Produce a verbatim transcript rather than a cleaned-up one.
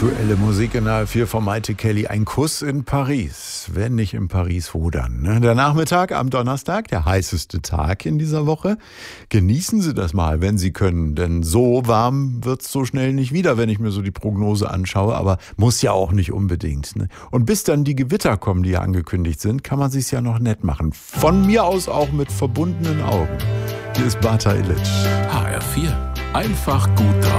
Aktuelle Musik in A R vier von Maite Kelly. Ein Kuss in Paris. Wenn nicht in Paris, wo dann? Ne? Der Nachmittag am Donnerstag, der heißeste Tag in dieser Woche. Genießen Sie das mal, wenn Sie können. Denn so warm wird es so schnell nicht wieder, wenn ich mir so die Prognose anschaue. Aber muss ja auch nicht unbedingt. Ne? Und bis dann die Gewitter kommen, die ja angekündigt sind, kann man sich's ja noch nett machen. Von mir aus auch mit verbundenen Augen. Hier ist Bata Illich. H R vier. Einfach gut drauf.